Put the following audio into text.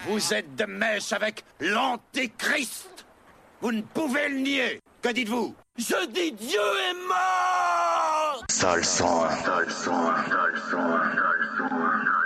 Vous êtes de mèche avec l'Antéchrist. Vous ne pouvez le nier. Que dites-vous? Je dis Dieu est mort. Sale sang.